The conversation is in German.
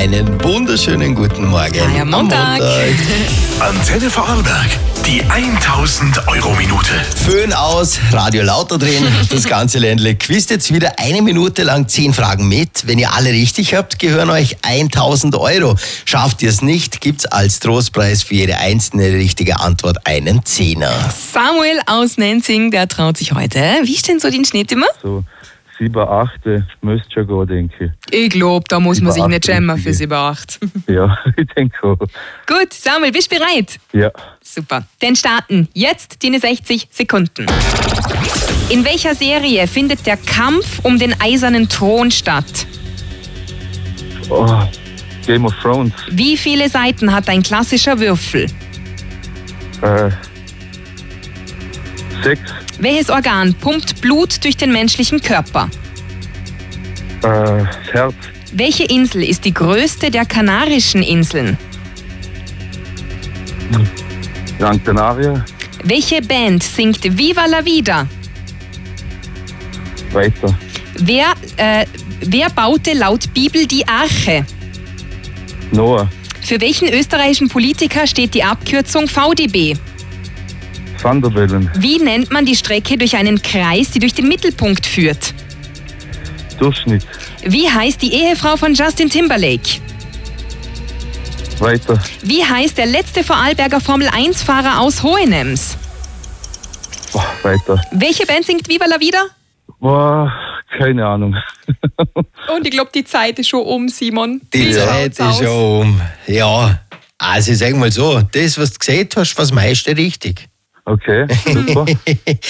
einen wunderschönen guten Morgen. Ja, Montag. Antenne Vorarlberg, die 1000-Euro-Minute. Föhn aus, Radio lauter drehen, das ganze Ländle quizt jetzt wieder 1 Minute lang 10 Fragen mit. Wenn ihr alle richtig habt, gehören euch 1000 Euro. Schafft ihr es nicht, gibt's als Trostpreis für jede einzelne richtige Antwort einen Zehner. Samuel aus Nenzing, der traut sich heute. Wie ist denn so den Schnitt immer? So 7, 8 müsste schon gehen, denke Ich glaube, da muss man sich 7, nicht 8 schämen für richtige. 7, 8. ich. Ja, ich denke auch. Gut, Samuel, bist du bereit? Ja. Super. Dann starten jetzt deine 60 Sekunden. In welcher Serie findet der Kampf um den eisernen Thron statt? Oh, Game of Thrones. Wie viele Seiten hat ein klassischer Würfel? 6, Welches Organ pumpt Blut durch den menschlichen Körper? das Herz. Welche Insel ist die größte der Kanarischen Inseln? Gran Canaria. Welche Band singt Viva la Vida? Weiter. Wer baute laut Bibel die Arche? Noah. Für welchen österreichischen Politiker steht die Abkürzung VDB? Vanderbellen. Wie nennt man die Strecke durch einen Kreis, die durch den Mittelpunkt führt? Durchschnitt. Wie heißt die Ehefrau von Justin Timberlake? Weiter. Wie heißt der letzte Vorarlberger Formel-1-Fahrer aus Hohenems? Weiter. Welche Band singt Viva la Vida? Boah, keine Ahnung. Und ich glaube, die Zeit ist schon um, Simon. Die Wie Zeit schaut's ist schon um. Ja, also sag mal so, das, was du gesehen hast, war das meiste richtig. Okay, super.